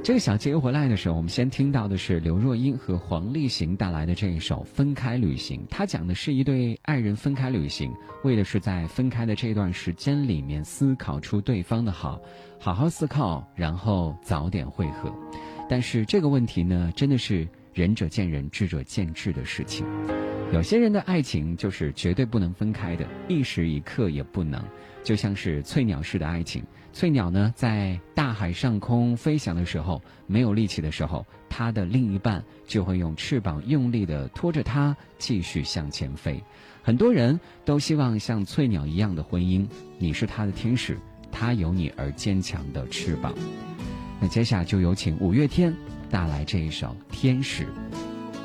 这个小节回来的时候，我们先听到的是刘若英和黄立行带来的这一首《分开旅行》。它讲的是一对爱人分开旅行，为的是在分开的这段时间里面思考出对方的好，好好思考，然后早点会合。但是这个问题呢，真的是仁者见仁，智者见智的事情。有些人的爱情就是绝对不能分开的，一时一刻也不能。就像是翠鸟式的爱情，翠鸟呢在大海上空飞翔的时候，没有力气的时候，它的另一半就会用翅膀用力地拖着它继续向前飞。很多人都希望像翠鸟一样的婚姻，你是他的天使，他有你而坚强的翅膀。那接下来就有请五月天带来这一首《天使》。